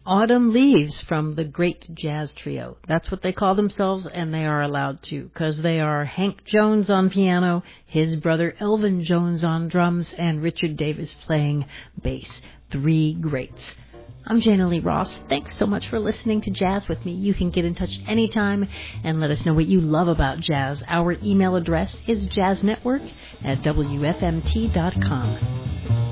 Autumn Leaves from the Great Jazz Trio. That's what they call themselves, and they are allowed to, because they are Hank Jones on piano, his brother Elvin Jones on drums, and Richard Davis playing bass. Three greats. I'm Jana Lee Ross. Thanks so much for listening to Jazz with me. You can get in touch anytime and let us know what you love about jazz. Our email address is jazznetwork@wfmt.com.